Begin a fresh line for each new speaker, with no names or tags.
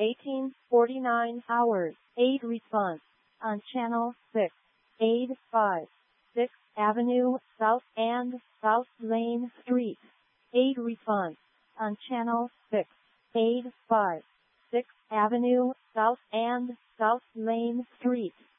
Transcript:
18:49 hours. Aid response on Channel 6. Aid 5. 6th Avenue South and South Lane Street. Aid response on Channel 6. Aid 5. 6th Avenue South and South Lane Street.